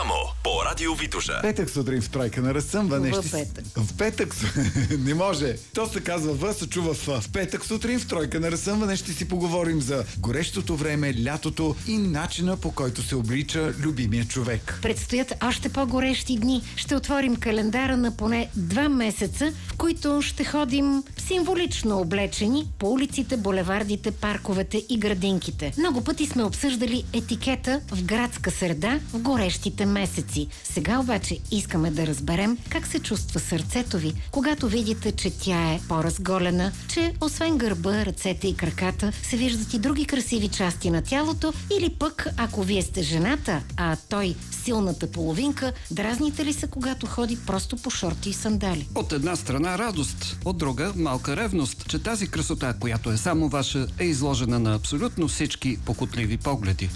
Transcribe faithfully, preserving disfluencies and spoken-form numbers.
Само по Радио Витоша. Петък сутрин в тройка на разсъмва. В Нещо... петък. В петък. Не може. То се казва В, се чува В. В петък сутрин в тройка на разсъмва. Ще си поговорим за горещото време, лятото и начина, по който се облича любимия човек. Предстоят още по-горещи дни. Ще отворим календара на поне два месеца, в които ще ходим символично облечени по улиците, булевардите, парковете и градинките. Много пъти сме обсъждали етикета в градска среда в горещите месеци. Сега обаче искаме да разберем как се чувства сърцето ви, когато видите, че тя е по-разголена, че освен гърба, ръцете и краката се виждат и други красиви части на тялото, или пък, ако вие сте жената, а той силната половинка, дразните ли се, когато ходи просто по шорти и сандали? От една страна радост, от друга малка ревност, че тази красота, която е само ваша, е изложена на абсолютно всички покутливи погледи.